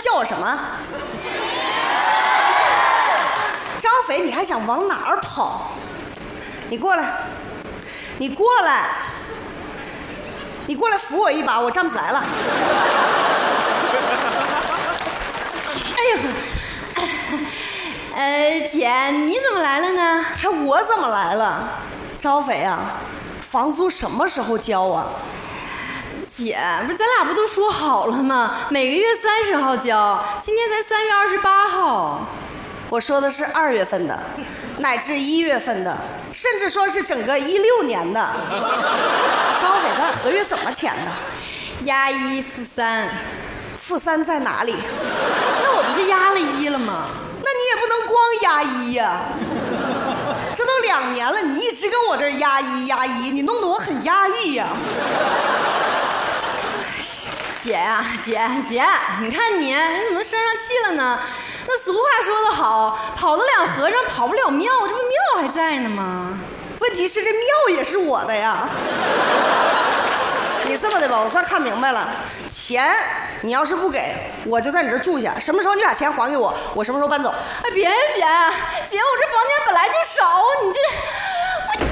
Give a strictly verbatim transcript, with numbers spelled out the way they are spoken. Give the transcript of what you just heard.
叫我什么？张斐，你还想往哪儿跑？你过来，你过来，你过来扶我一把，我站不起来了。 哎呦，呃，姐，你怎么来了呢？ 还我怎么来了？张斐啊，房租什么时候交啊？ 姐，不是咱俩不都说好了吗？每个月三十号交，今天才三月二十八号。 我说的是二月份的，乃至一月份的，甚至说是整个一六年的。张斐，咱俩合约怎么签的？ 押一付三， 负三在哪里？ 那我不是押了一了吗？ 那你也不能光押一呀、啊！这都两年了，你一直跟我这儿押一押一，你弄得我很压抑呀、啊。 姐呀、啊，姐姐，你看你，你怎么生上气了呢？那俗话说得好，跑得了和尚跑不了庙，这不庙还在呢吗？ 问题是这庙也是我的呀。你这么的吧，我算看明白了，钱你要是不给，我就在你这儿住下，什么时候你把钱还给我，我什么时候搬走。 哎，别姐，姐，我这房间本来就少，你这。